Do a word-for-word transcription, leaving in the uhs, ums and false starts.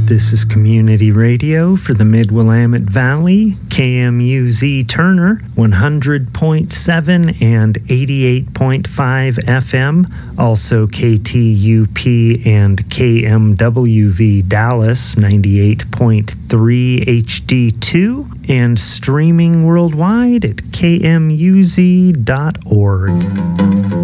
This is Community Radio for the Mid-Willamette Valley, K M U Z Turner, one hundred point seven and eighty-eight point five F M, also K T U P and K M W V Dallas, ninety-eight point three H D two, and streaming worldwide at K M U Z dot org.